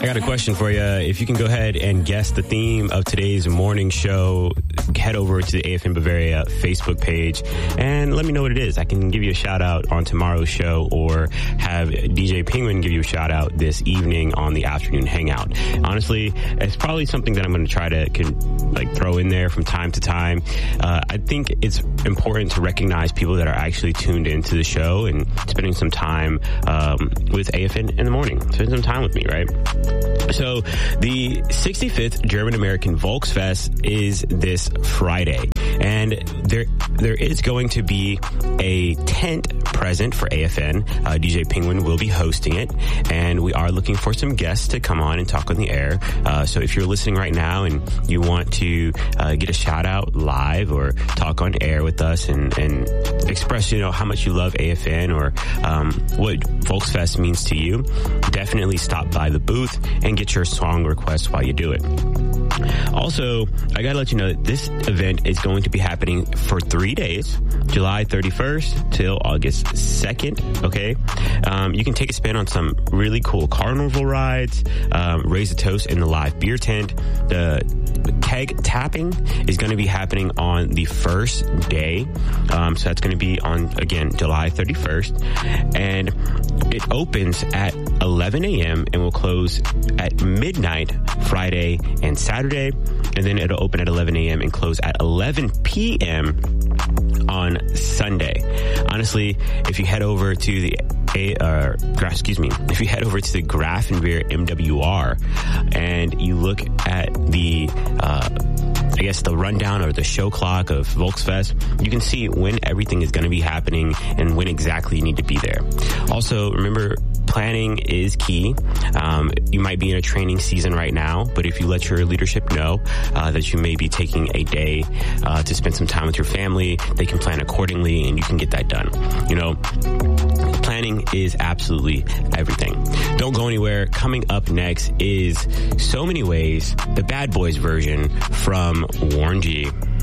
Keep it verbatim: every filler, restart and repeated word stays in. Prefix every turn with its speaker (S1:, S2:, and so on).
S1: I got a question for you. If you can go ahead and guess the theme of today's morning show, head over to the A F N Bavaria Facebook page and let me know what it is. I can give you a shout out on tomorrow's show or have D J Penguin give you a shout out this evening on the afternoon hangout. Honestly, it's probably something that I'm going to try to can, like throw in there from time to time. Uh, I think it's important to recognize people that are actually tuned into the show and spending some time um, with A F N in the morning. Spend some time with me, right? So the sixty-fifth German American Volksfest is this Friday, and there there is going to be a tent present for A F N. Uh, D J Penguin will be hosting it, and we are looking for some guests to come on and talk on the air. Uh, so if you're listening right now and you want to uh, get a shout out live or talk on air with us and, and express, you know, how much you love A F N or um, what Volksfest means to you, definitely stop by the booth and get your song request while you do it. Also, I gotta let you know that this event is going to be happening for three days, July thirty-first till August second, okay? Um, you can take a spin on some really cool carnival rides, um, raise a toast in the live beer tent. The keg tapping is going to be happening on the first day. Um, so that's going to be on, again, July thirty-first. And it opens at eleven a.m. and will close at midnight Friday and Saturday. And then it'll open at eleven a.m. and close at eleven p.m. on Sunday. Honestly, if you head over to the A, uh, excuse me, if you head over to the Grafenwehr M W R and you look at the, uh, I guess the rundown or the show clock of Volksfest, you can see when everything is going to be happening and when exactly you need to be there. Also, remember, planning is key. Um, you might be in a training season right now, but if you let your leadership know uh, that you may be taking a day uh, to spend some time with your family, they can plan accordingly and you can get that done. You know, planning is absolutely everything. Don't go anywhere. Coming up next is So Many Ways, the Bad Boys version from Warren G.